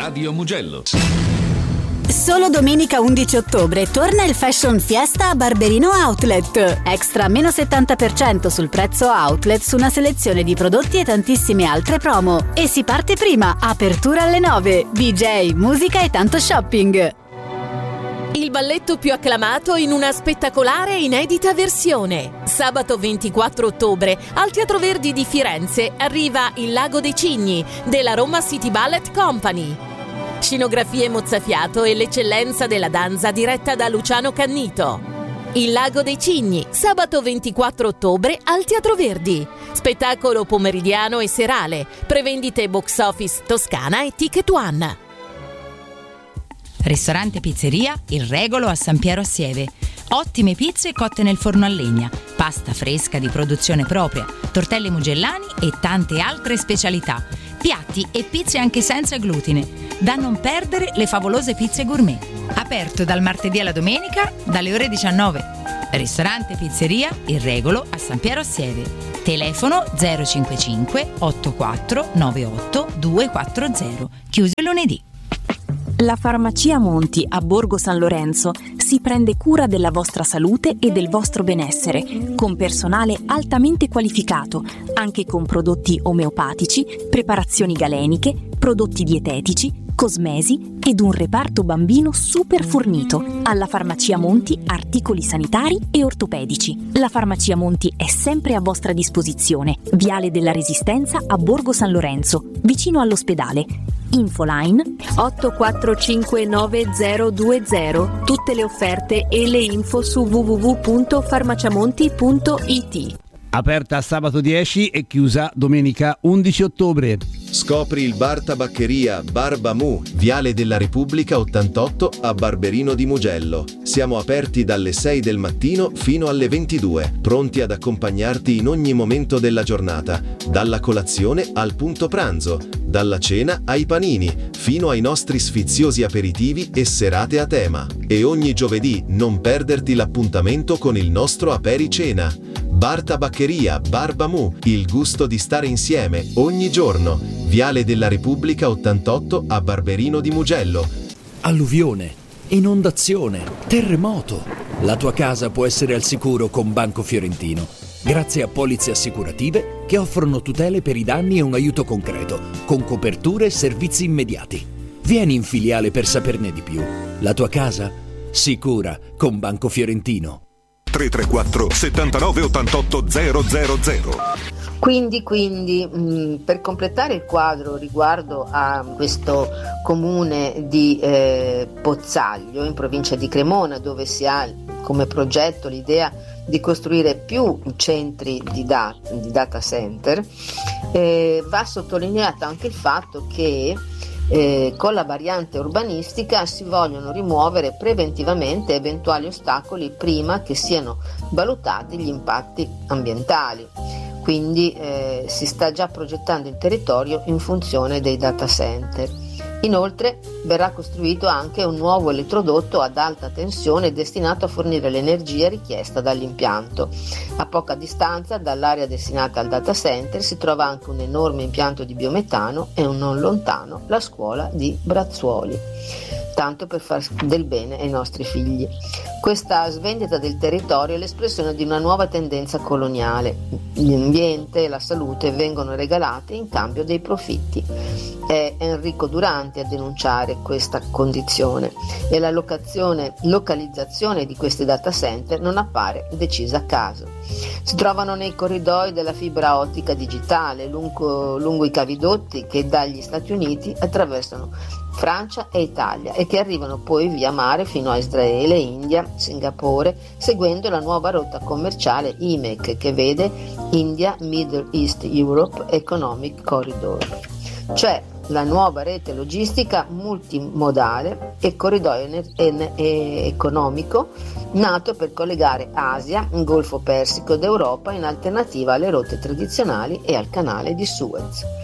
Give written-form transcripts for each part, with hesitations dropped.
Radio Mugello. Solo domenica 11 ottobre torna il Fashion Fiesta a Barberino Outlet. Extra meno 70% sul prezzo outlet su una selezione di prodotti e tantissime altre promo. E si parte prima, apertura alle 9, DJ, musica e tanto shopping. Il balletto più acclamato in una spettacolare e inedita versione. Sabato 24 ottobre al Teatro Verdi di Firenze arriva Il Lago dei Cigni della Roma City Ballet Company. Scenografie mozzafiato e l'eccellenza della danza diretta da Luciano Cannito. Il Lago dei Cigni, sabato 24 ottobre al Teatro Verdi. Spettacolo pomeridiano e serale. Prevendite Box Office Toscana e Ticket One. Ristorante Pizzeria Il Regolo a San Piero a Sieve. Ottime pizze cotte nel forno a legna, pasta fresca di produzione propria, tortelli mugellani e tante altre specialità. Piatti e pizze anche senza glutine. Da non perdere le favolose pizze gourmet. Aperto dal martedì alla domenica dalle ore 19. Ristorante Pizzeria Il Regolo a San Piero a Sieve. Telefono 055 84 98 240. Chiuso il lunedì. La Farmacia Monti a Borgo San Lorenzo si prende cura della vostra salute e del vostro benessere, con personale altamente qualificato, anche con prodotti omeopatici, preparazioni galeniche, prodotti dietetici, cosmesi ed un reparto bambino super fornito. Alla Farmacia Monti articoli sanitari e ortopedici. La Farmacia Monti è sempre a vostra disposizione. Viale della Resistenza a Borgo San Lorenzo, vicino all'ospedale. Infoline 84599020. Tutte le offerte e le info su www.farmaciamonti.it. Aperta sabato 10 e chiusa domenica 11 ottobre. Scopri il bar tabaccheria Barba Mu, Viale della Repubblica 88 a Barberino di Mugello. Siamo aperti dalle 6 del mattino fino alle 22, pronti ad accompagnarti in ogni momento della giornata, dalla colazione al punto pranzo, dalla cena ai panini, fino ai nostri sfiziosi aperitivi e serate a tema. E ogni giovedì non perderti l'appuntamento con il nostro apericena. Bar Tabaccheria Barba Mu, il gusto di stare insieme ogni giorno. Viale della Repubblica 88 a Barberino di Mugello. Alluvione, inondazione, terremoto. La tua casa può essere al sicuro con Banco Fiorentino, grazie a polizze assicurative che offrono tutele per i danni e un aiuto concreto, con coperture e servizi immediati. Vieni in filiale per saperne di più. La tua casa? Sicura con Banco Fiorentino. 334 79 88 000. Quindi per completare il quadro riguardo a questo comune di Pozzaglio in provincia di Cremona, dove si ha come progetto l'idea di costruire più centri di data center, va sottolineato anche il fatto che con la variante urbanistica si vogliono rimuovere preventivamente eventuali ostacoli prima che siano valutati gli impatti ambientali. Quindi si sta già progettando il territorio in funzione dei data center. Inoltre verrà costruito anche un nuovo elettrodotto ad alta tensione destinato a fornire l'energia richiesta dall'impianto. A poca distanza dall'area destinata al data center si trova anche un enorme impianto di biometano e non lontano la scuola di Brazzuoli. Tanto per far del bene ai nostri figli. Questa svendita del territorio è l'espressione di una nuova tendenza coloniale. L'ambiente e la salute vengono regalate in cambio dei profitti. È Enrico Duranti a denunciare questa condizione e la localizzazione di questi data center non appare decisa a caso. Si trovano nei corridoi della fibra ottica digitale lungo i cavidotti che dagli Stati Uniti attraversano Francia e Italia e che arrivano poi via mare fino a Israele, India, Singapore, seguendo la nuova rotta commerciale IMEC che vede India Middle East Europe Economic Corridor, cioè la nuova rete logistica multimodale e corridoio economico nato per collegare Asia, il Golfo Persico ed Europa in alternativa alle rotte tradizionali e al canale di Suez.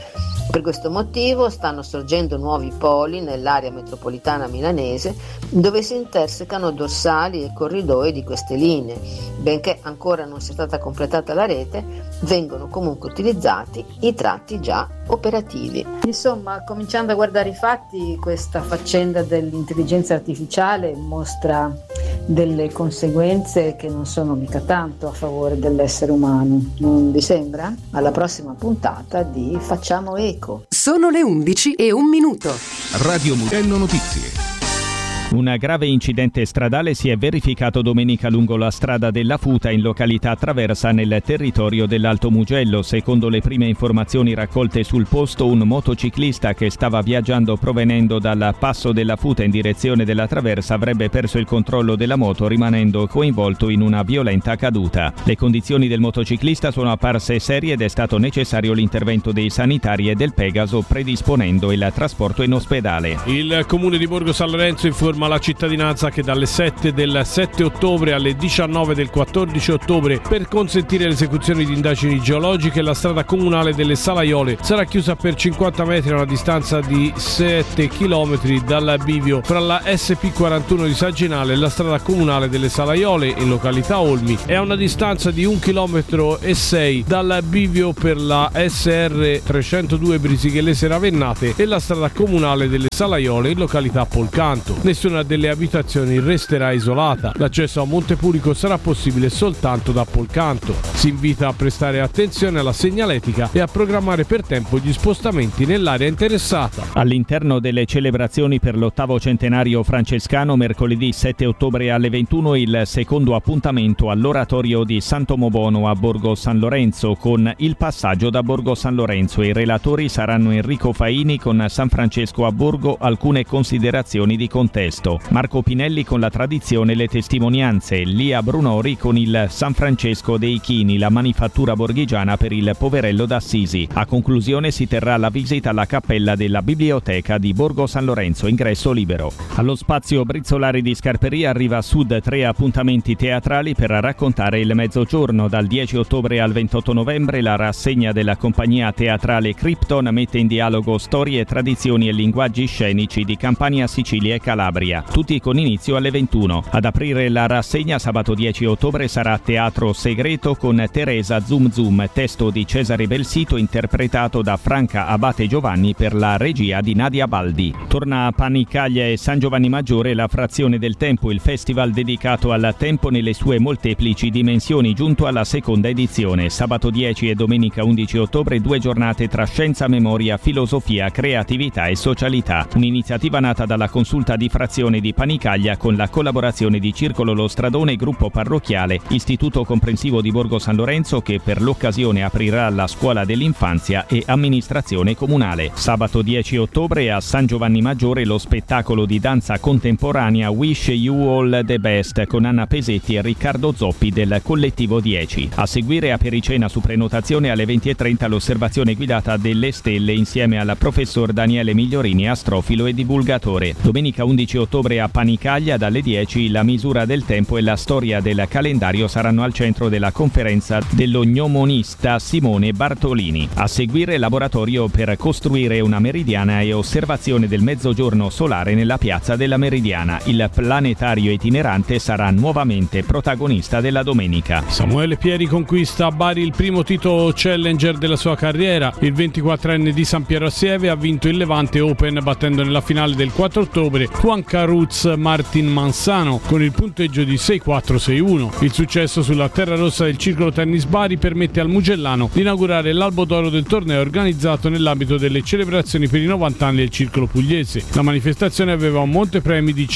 Per questo motivo stanno sorgendo nuovi poli nell'area metropolitana milanese dove si intersecano dorsali e corridoi di queste linee. Benché ancora non sia stata completata la rete, vengono comunque utilizzati i tratti già operativi. Insomma, cominciando a guardare i fatti, questa faccenda dell'intelligenza artificiale mostra delle conseguenze che non sono mica tanto a favore dell'essere umano, non vi sembra? Alla prossima puntata di Facciamo Eco. Sono le 11:01. Radio Mugello Notizie. Un grave incidente stradale si è verificato domenica lungo la strada della Futa in località Traversa nel territorio dell'Alto Mugello. Secondo le prime informazioni raccolte sul posto, un motociclista che stava viaggiando provenendo dal passo della Futa in direzione della Traversa avrebbe perso il controllo della moto rimanendo coinvolto in una violenta caduta. Le condizioni del motociclista sono apparse serie ed è stato necessario l'intervento dei sanitari e del Pegaso predisponendo il trasporto in ospedale. Il comune di Borgo San Lorenzo informa la cittadinanza che dalle 7 del 7 ottobre alle 19 del 14 ottobre, per consentire l'esecuzione di indagini geologiche, la strada comunale delle Salaiole sarà chiusa per 50 metri a una distanza di 7 km dal bivio fra la SP41 di Sagginale e la strada comunale delle Salaiole in località Olmi e a una distanza di 1,6 km dal bivio per la SR302 Brisighellese Ravennate e la strada comunale delle Salaiole in località Polcanto. Nessuna delle abitazioni resterà isolata. L'accesso a Montepurico sarà possibile soltanto da Polcanto. Si invita a prestare attenzione alla segnaletica e a programmare per tempo gli spostamenti nell'area interessata. All'interno delle celebrazioni per l'8° centenario francescano, mercoledì 7 ottobre alle 21 il secondo appuntamento all'oratorio di Sant'Omobono a Borgo San Lorenzo con il passaggio da Borgo San Lorenzo. I relatori saranno Enrico Faini con San Francesco a Borgo, alcune considerazioni di contesto. Marco Pinelli con la tradizione e le testimonianze, Lia Brunori con il San Francesco dei Chini, la manifattura borghigiana per il Poverello d'Assisi. A conclusione si terrà la visita alla cappella della biblioteca di Borgo San Lorenzo, ingresso libero. Allo spazio Brizzolari di Scarperia arriva a Sud 3 appuntamenti teatrali per raccontare il mezzogiorno. Dal 10 ottobre al 28 novembre la rassegna della compagnia teatrale Krypton mette in dialogo storie, tradizioni e linguaggi scenici di Campania, Sicilia e Calabria. Tutti con inizio alle 21. Ad aprire la rassegna sabato 10 ottobre sarà Teatro Segreto con Teresa Zoom Zoom, testo di Cesare Belsito interpretato da Franca Abate Giovanni per la regia di Nadia Baldi. Torna a Panicaglia e San Giovanni Maggiore la frazione del tempo, il festival dedicato al tempo nelle sue molteplici dimensioni, giunto alla seconda edizione. Sabato 10 e domenica 11 ottobre 2 giornate tra scienza, memoria, filosofia, creatività e socialità. Un'iniziativa nata dalla consulta di frazione di Panicaglia con la collaborazione di Circolo Lo Stradone, gruppo parrocchiale, Istituto Comprensivo di Borgo San Lorenzo che per l'occasione aprirà la scuola dell'infanzia e amministrazione comunale. Sabato 10 ottobre a San Giovanni Maggiore lo spettacolo di danza contemporanea Wish You All the Best con Anna Pesetti e Riccardo Zoppi del collettivo 10. A seguire a Pericena su prenotazione alle 20:30 l'osservazione guidata delle stelle insieme al professor Daniele Migliorini, astrofilo e divulgatore. Domenica 11 ottobre a Panicaglia dalle 10 la misura del tempo e la storia del calendario saranno al centro della conferenza dello gnomonista Simone Bartolini. A seguire laboratorio per costruire una meridiana e osservazione del mezzogiorno solare nella piazza della Meridiana. Il planetario itinerante sarà nuovamente protagonista della domenica. Samuele Pieri conquista a Bari il primo titolo Challenger della sua carriera. Il 24enne di San Piero Assieve ha vinto il Levante Open battendo nella finale del 4 ottobre Juan Caruz Martin Mansano con il punteggio di 6-4-6-1. Il successo sulla terra rossa del Circolo Tennis Bari permette al Mugellano di inaugurare l'albo d'oro del torneo organizzato nell'ambito delle celebrazioni per i 90 anni del Circolo Pugliese. La manifestazione aveva un montepremi di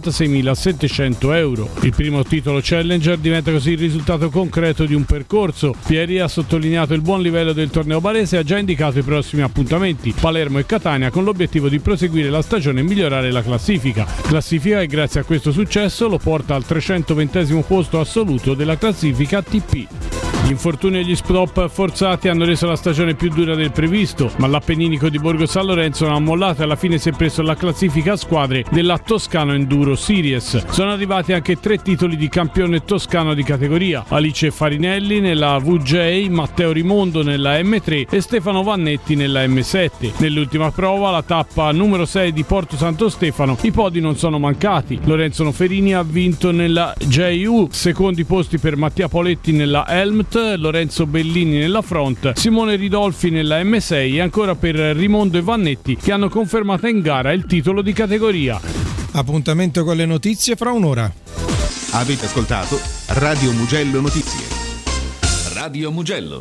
56.700 euro. Il primo titolo Challenger diventa così il risultato concreto di un percorso. Pieri ha sottolineato il buon livello del torneo barese e ha già indicato i prossimi appuntamenti, Palermo e Catania, con l'obiettivo di proseguire la stagione e migliorare la classifica che grazie a questo successo lo porta al 320° posto assoluto della classifica ATP. Gli infortuni e gli stop forzati hanno reso la stagione più dura del previsto, ma l'Appenninico di Borgo San Lorenzo non ha mollato e alla fine si è preso la classifica a squadre della Toscano Enduro Series. Sono arrivati anche 3 titoli di campione toscano di categoria: Alice Farinelli nella VJ, Matteo Rimondo nella M3 e Stefano Vannetti nella M7. Nell'ultima prova, la tappa numero 6 di Porto Santo Stefano, i podi non sono mancati. Lorenzo Noferini ha vinto nella JU, secondi posti per Mattia Poletti nella Helmet, Lorenzo Bellini nella Front, Simone Ridolfi nella M6 e ancora per Rimondo e Vannetti che hanno confermato in gara il titolo di categoria. Appuntamento con le notizie fra un'ora. Avete ascoltato Radio Mugello Notizie. Radio Mugello.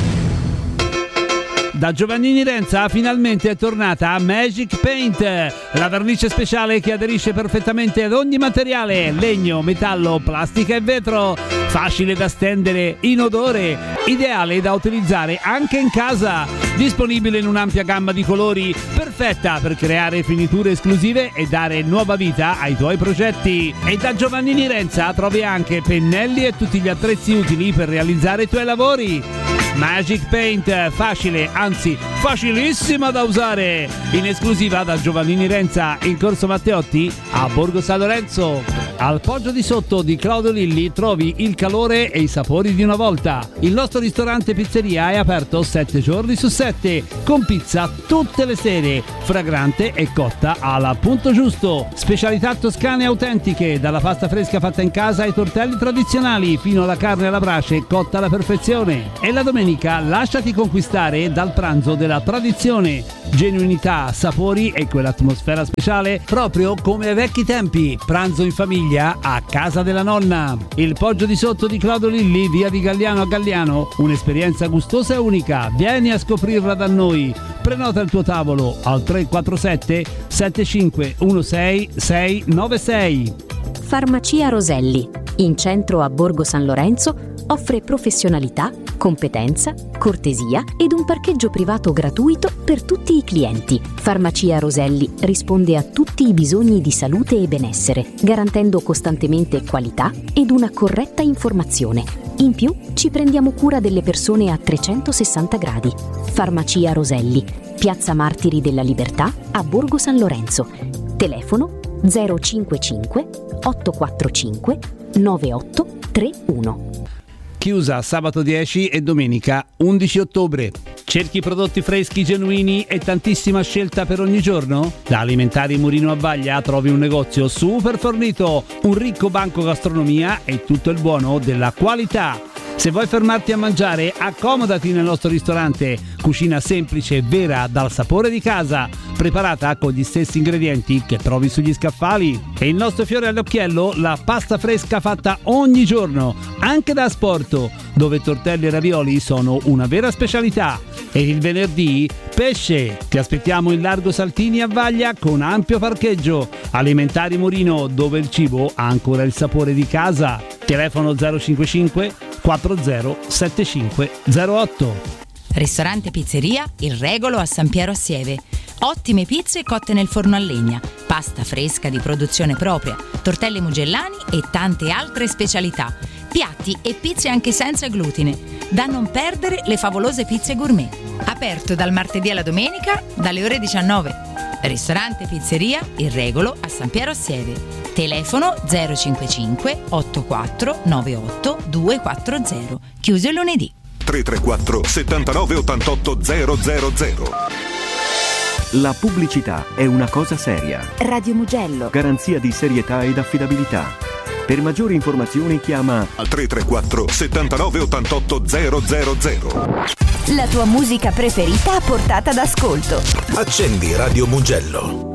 Da Giovannini Renza finalmente è tornata Magic Paint, la vernice speciale che aderisce perfettamente ad ogni materiale: legno, metallo, plastica e vetro, facile da stendere, inodore, ideale da utilizzare anche in casa, disponibile in un'ampia gamma di colori, perfetta per creare finiture esclusive e dare nuova vita ai tuoi progetti. E da Giovannini Renza trovi anche pennelli e tutti gli attrezzi utili per realizzare i tuoi lavori. Magic Paint, facile, anzi facilissima da usare, in esclusiva da Giovannini Renza in Corso Matteotti a Borgo San Lorenzo. Al Poggio di Sotto di Claudio Lilli trovi il calore e i sapori di una volta. Il nostro ristorante pizzeria è aperto 7 giorni su 7, con pizza tutte le sere, fragrante e cotta al punto giusto. Specialità toscane autentiche, dalla pasta fresca fatta in casa ai tortelli tradizionali, fino alla carne alla brace cotta alla perfezione. E la domenica lasciati conquistare dal pranzo della tradizione. Genuinità, sapori e quell'atmosfera speciale proprio come ai vecchi tempi. Pranzo in famiglia a casa della nonna. Il Poggio di Sotto di Claudio Lilli, via di Galliano a Galliano, un'esperienza gustosa e unica. Vieni a scoprirla da noi. Prenota il tuo tavolo al 347 7516 696. Farmacia Roselli, in centro a Borgo San Lorenzo, offre professionalità, competenza, cortesia ed un parcheggio privato gratuito per tutti i clienti. Farmacia Roselli risponde a tutti i bisogni di salute e benessere, garantendo costantemente qualità ed una corretta informazione. In più, ci prendiamo cura delle persone a 360 gradi. Farmacia Roselli, Piazza Martiri della Libertà a Borgo San Lorenzo. Telefono 055 845 9831. Chiusa sabato 10 e domenica 11 ottobre. Cerchi prodotti freschi, genuini e tantissima scelta per ogni giorno? Da Alimentari Murino a Vaglia trovi un negozio super fornito, un ricco banco gastronomia e tutto il buono della qualità. Se vuoi fermarti a mangiare, accomodati nel nostro ristorante. Cucina semplice e vera, dal sapore di casa, preparata con gli stessi ingredienti che trovi sugli scaffali. E il nostro fiore all'occhiello, la pasta fresca fatta ogni giorno, anche da asporto, dove tortelli e ravioli sono una vera specialità. E il venerdì, pesce. Ti aspettiamo in Largo Saltini a Vaglia con ampio parcheggio. Alimentari Murino, dove il cibo ha ancora il sapore di casa. Telefono 055 40 7508. Ristorante Pizzeria Il Regolo a San Piero a Sieve. Ottime pizze cotte nel forno a legna, pasta fresca di produzione propria, tortelli mugellani e tante altre specialità. Piatti e pizze anche senza glutine. Da non perdere le favolose pizze gourmet. Aperto dal martedì alla domenica dalle ore 19. Ristorante Pizzeria Il Regolo a San Piero a Sieve. Telefono 055 84 98 240. Chiuso il lunedì. 334 79 88 000. La pubblicità è una cosa seria. Radio Mugello. Garanzia di serietà ed affidabilità. Per maggiori informazioni chiama al 334 79 88 000. La tua musica preferita a portata d'ascolto. Accendi Radio Mugello.